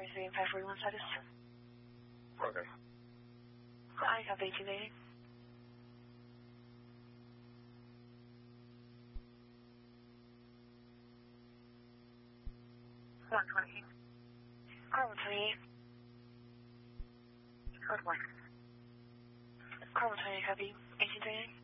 receiving 541 status. Okay. I have 1880. Car 128. Code 1. Car 128, copy. 1838.